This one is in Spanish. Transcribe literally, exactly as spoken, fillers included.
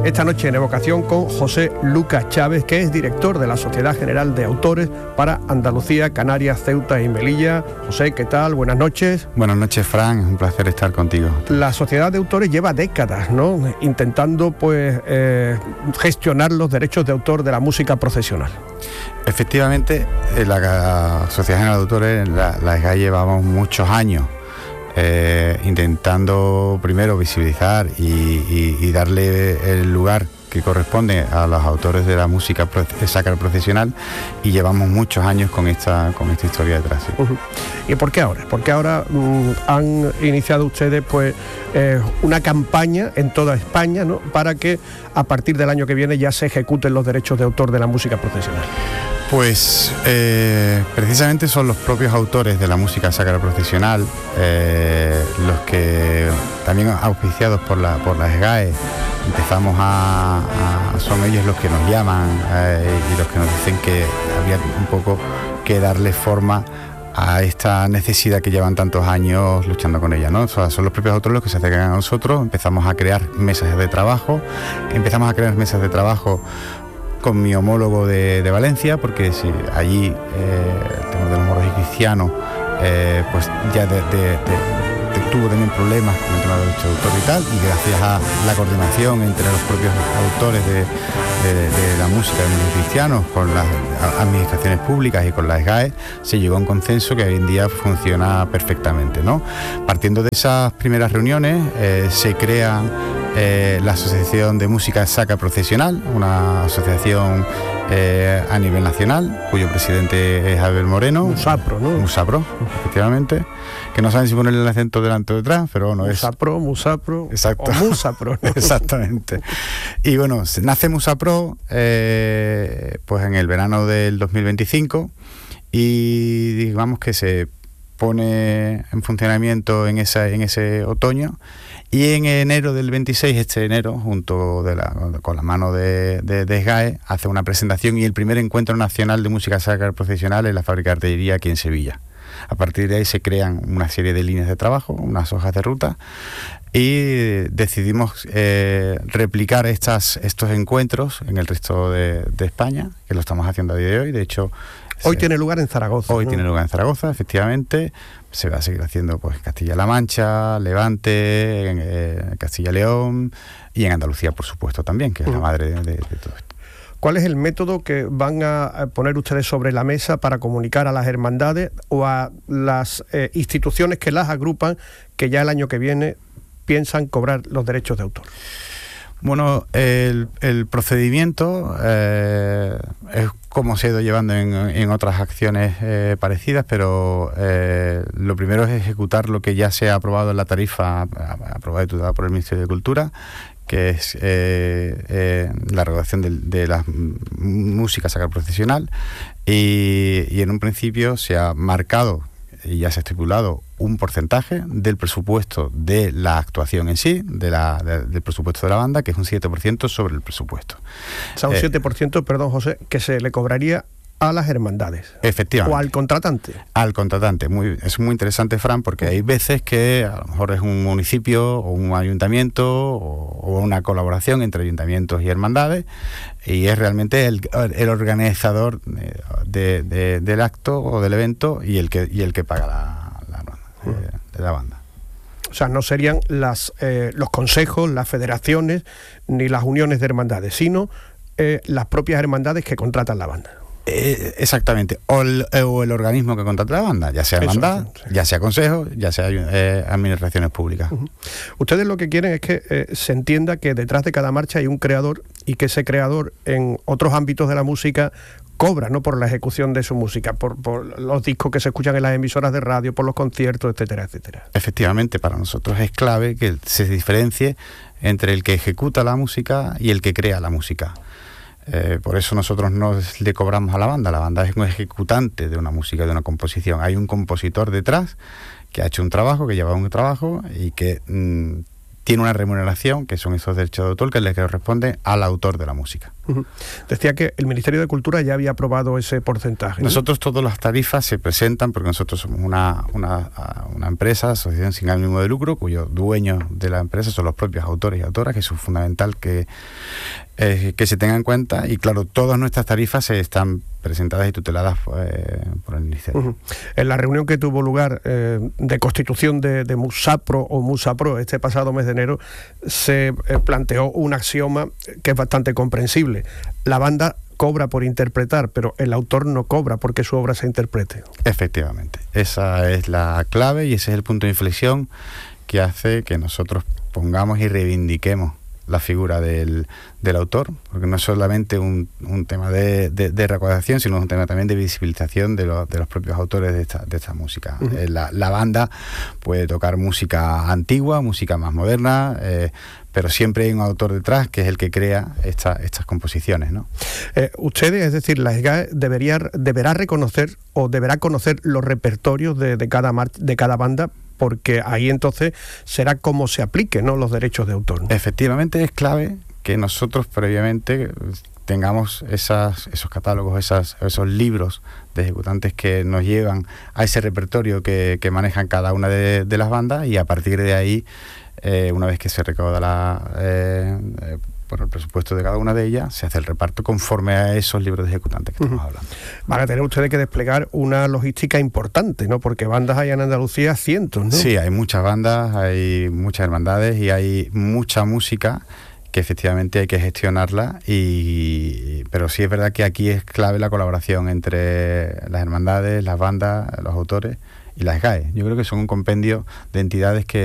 esta noche en Evocación con José Lucas Chávez, que es director de la Sociedad General de Autores para Andalucía, Canarias, Ceuta y Melilla. José, ¿qué tal? Buenas noches. Buenas noches, Fran, es un placer estar contigo. La Sociedad de Autores lleva décadas, ¿no?, intentando pues eh, gestionar los derechos de autor de la música procesional. Efectivamente, la Sociedad General de Autores, la, la S G A E, llevamos muchos años eh, intentando primero visibilizar y, y, y darle el lugar que corresponde a los autores de la música sacra profesional, y llevamos muchos años con esta con esta historia detrás. ¿Sí? Uh-huh. ¿Y por qué ahora? Porque ahora um, han iniciado ustedes pues eh, una campaña en toda España, ¿no?, para que a partir del año que viene ya se ejecuten los derechos de autor de la música profesional. Pues eh, precisamente son los propios autores de la música sacra profesional eh, los que, también auspiciados por la por la S G A E, empezamos a, a son ellos los que nos llaman eh, y los que nos dicen que había un poco que darle forma a esta necesidad que llevan tantos años luchando con ella, ¿no? O sea, son los propios autores los que se acercan a nosotros. Empezamos a crear mesas de trabajo, empezamos a crear mesas de trabajo con mi homólogo de, de Valencia, porque si allí eh, el tema de los moros y cristianos eh, pues ya de, de, de tuvo también problemas con el tema del derecho de autor y tal, y gracias a la coordinación entre los propios autores de, de, de la música de los cristianos con las administraciones públicas y con la S G A E, se llegó a un consenso que hoy en día funciona perfectamente, ¿no? Partiendo de esas primeras reuniones eh, se crea eh, la Asociación de Música Sacra Profesional, una asociación eh, a nivel nacional, cuyo presidente es Abel Moreno. Musapro, ¿no? Musapro, efectivamente, que no saben si ponerle el acento delante o detrás, pero no es... Musapro, Musapro, exacto. O Musapro, ¿no? Exactamente. Y bueno, nace Musapro eh, pues en el verano del dos mil veinticinco, y digamos que se pone en funcionamiento en, esa, en ese otoño, y en enero del veintiséis, este enero, junto de la, con la mano de, de, de S G A E, hace una presentación y el primer encuentro nacional de música sacra profesional en la Fábrica de Artillería aquí en Sevilla. A partir de ahí se crean una serie de líneas de trabajo, unas hojas de ruta, y decidimos eh, replicar estas, estos encuentros en el resto de, de España, que lo estamos haciendo a día de hoy. De hecho, hoy se, tiene lugar en Zaragoza. Hoy ¿no? tiene lugar en Zaragoza, efectivamente. Se va a seguir haciendo pues Castilla-La Mancha, Levante, en eh, Castilla-León y en Andalucía, por supuesto, también, que es uh-huh. la madre de, de, de todo esto. ¿Cuál es el método que van a poner ustedes sobre la mesa para comunicar a las hermandades o a las eh, instituciones que las agrupan, que ya el año que viene piensan cobrar los derechos de autor? Bueno, el, el procedimiento eh, es como se ha ido llevando en, en otras acciones eh, parecidas, pero eh, lo primero es ejecutar lo que ya se ha aprobado en la tarifa aprobada y tutelada por el Ministerio de Cultura, que es eh, eh, la regulación de, de la música sacra profesional, y, y en un principio se ha marcado y ya se ha estipulado un porcentaje del presupuesto de la actuación en sí, de la, de, del presupuesto de la banda, que es un siete por ciento sobre el presupuesto. O sea, un eh, siete por ciento, perdón José, que se le cobraría a las hermandades. Efectivamente. O al contratante. Al contratante. Muy, es muy interesante, Fran, porque hay veces que a lo mejor es un municipio o un ayuntamiento o, o una colaboración entre ayuntamientos y hermandades, y es realmente el, el organizador de, de, del acto o del evento y el que, y el que paga la, la, la, de, de la banda. O sea, no serían las, eh, los consejos, las federaciones ni las uniones de hermandades, sino eh, las propias hermandades que contratan la banda. Eh, exactamente, o el, o el organismo que contrata la banda, ya sea hermandad, sí, sí. ya sea consejo, ya sea eh, administraciones públicas. Uh-huh. Ustedes lo que quieren es que eh, se entienda que detrás de cada marcha hay un creador, y que ese creador en otros ámbitos de la música cobra, ¿no?, por la ejecución de su música, por, por los discos que se escuchan en las emisoras de radio, por los conciertos, etcétera, etcétera. Efectivamente, para nosotros es clave que se diferencie entre el que ejecuta la música y el que crea la música. Eh, por eso nosotros no le cobramos a la banda. La banda es un ejecutante de una música, de una composición. Hay un compositor detrás que ha hecho un trabajo, que lleva un trabajo y que mmm, tiene una remuneración, que son esos derechos de autor, que le corresponde al autor de la música. Uh-huh. Decía que el Ministerio de Cultura ya había aprobado ese porcentaje, ¿no? Nosotros todas las tarifas se presentan, porque nosotros somos una, una, una empresa, asociación sin ánimo de lucro, cuyos dueños de la empresa son los propios autores y autoras, que es fundamental que, eh, que se tenga en cuenta. Y claro, todas nuestras tarifas se están presentadas y tuteladas eh, por el Ministerio. Uh-huh. En la reunión que tuvo lugar eh, de constitución de, de Musapro o Musapro este pasado mes de enero, se eh, planteó un axioma que es bastante comprensible. La banda cobra por interpretar, pero el autor no cobra porque su obra se interprete. Efectivamente, esa es la clave y ese es el punto de inflexión que hace que nosotros pongamos y reivindiquemos la figura del, del autor, porque no es solamente un, un tema de, de, de recaudación, sino un tema también de visibilización de, lo, de los propios autores de esta, de esta música. Uh-huh. eh, la, la banda puede tocar música antigua, música más moderna, eh, pero siempre hay un autor detrás que es el que crea esta, estas composiciones, ¿no? Eh, ustedes, es decir, la S G A E debería, deberá reconocer o deberá conocer los repertorios de, de, cada, mar, de cada banda, porque ahí entonces será cómo se apliquen, ¿no?, los derechos de autor, ¿no? Efectivamente, es clave que nosotros previamente tengamos esas, esos catálogos, esas, esos libros de ejecutantes que nos llevan a ese repertorio que, que manejan cada una de, de las bandas, y a partir de ahí, eh, una vez que se recauda la, eh, eh, por el presupuesto de cada una de ellas, se hace el reparto conforme a esos libros de ejecutantes que estamos uh-huh. hablando. Van a tener ustedes que desplegar una logística importante, ¿no? Porque bandas hay en Andalucía cientos, ¿no? Sí, hay muchas bandas, hay muchas hermandades y hay mucha música que efectivamente hay que gestionarla, y pero sí es verdad que aquí es clave la colaboración entre las hermandades, las bandas, los autores y las S G A E. Yo creo que son un compendio de entidades que